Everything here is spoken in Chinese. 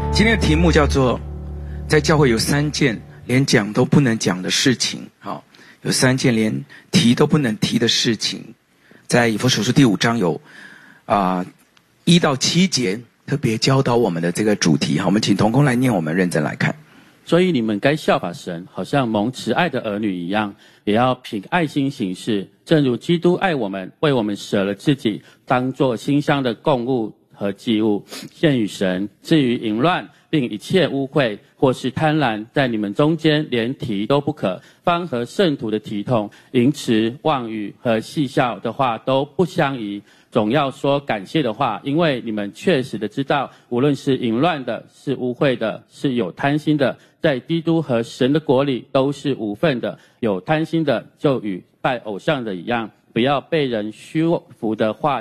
今天的题目叫做在教会有3件连讲都不能讲的事情。好，有3件连提都不能提的事情，在以弗所书第5章有1到7节特别教导我们的这个主题。好，我们请同工来念，我们认真来看。 所以你们该效法神，好像蒙慈爱的儿女一样，也要凭爱心行事，正如基督爱我们，为我们舍了自己，当作馨香的供物和祭物献与神。至于淫乱并一切污秽或是贪婪，在你们中间连提都不可，方和圣徒的体统、淫词、妄语和戏笑的话都不相宜，总要说感谢的话，因为你们确实的知道，无论是淫乱的，是污秽的，是有贪心的，在基督和神的国里都是无份的。有贪心的就与拜偶像的一样，不要被人虚浮的话